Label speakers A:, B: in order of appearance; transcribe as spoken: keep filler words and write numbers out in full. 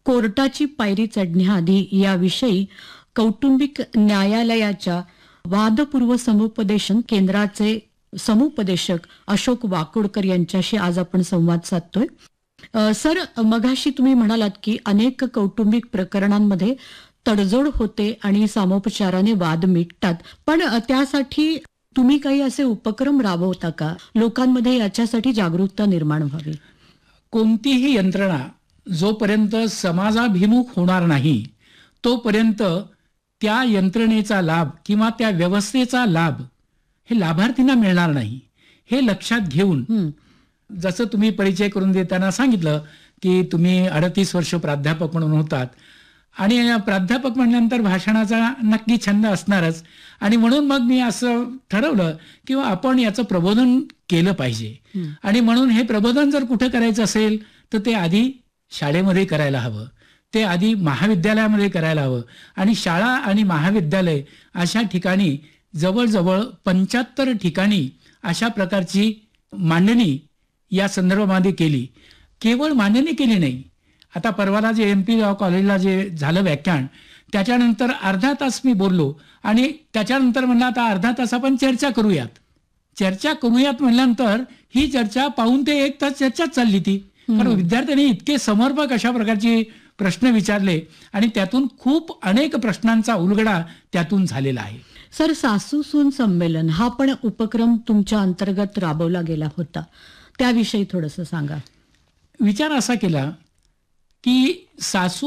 A: कोर्टाची पायरी चढण्याआधी याविषयी कौटुंबिक न्यायालयाच्या वादपूर्व समुपदेशन केंद्राचे समुपदेशक अशोक वाकोडकर यांच्याशी आज आपण संवाद साधतोय. अ, सर, मगाशी तुम्ही म्हणालात की अनेक कौटुंबिक प्रकरणांमध्ये तडजोड होते आणि सामोपचाराने वाद मिटतात, पण अ, त्यासाठी तुम्ही काही असे उपक्रम राबवता का, लोकांमध्ये याच्यासाठी जागरूकता निर्माण व्हावी?
B: कोणतीही यंत्रणा जोपर्यंत समाजाभिमुख होणार नाही तोपर्यंत त्या यंत्रणेचा लाभ किंवा त्या व्यवस्थेचा लाभ हे लाभार्थींना मिळणार नाही, हे लक्षात घेऊन
A: हं.
B: जसं तुम्ही परिचय करून देताना सांगितलं की तुम्ही अडतीस वर्ष प्राध्यापक म्हणून होतात आणि प्राध्यापक म्हणल्यानंतर भाषणाचा नक्की छंद असणारच, आणि म्हणून मग मी असं ठरवलं की आपण याचं प्रबोधन केलं पाहिजे. आणि म्हणून हे प्रबोधन जर कुठे करायचं असेल तर ते आधी शाळेमध्ये करायला हवं, ते आधी महाविद्यालयामध्ये करायला हवं. आणि शाळा आणि महाविद्यालय अशा ठिकाणी जवळजवळ पंच्याहत्तर ठिकाणी अशा प्रकारची मांडणी या संदर्भामध्ये केली. केवळ मांडणी केली नाही, आता परवाला जे एम पी लॉ कॉलेजला जे झालं व्याख्यान, त्याच्यानंतर अर्धा तास मी बोललो आणि त्याच्यानंतर म्हणलं आता अर्धा तास आपण चर्चा करूयात. चर्चा करूयात म्हणल्यानंतर ही चर्चा पाऊण ते एक तास चर्चाच चालली ती, कारण विद्यार्थ्यांनी इतके समर्पक अशा प्रकारचे प्रश्न विचारले आणि त्यातून खूप अनेक प्रश्नांचा उलगडा त्यातून झालेला आहे.
A: सर, सासू सून संमेलन हा पण उपक्रम तुमच्या अंतर्गत राबवला गेला होता, त्याविषयी थोडंसं सांगा.
B: विचार असा केला की सासू